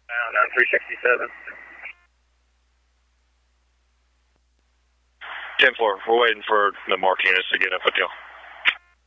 Down 367. 10-4, we're waiting for the Martinez to get up with you.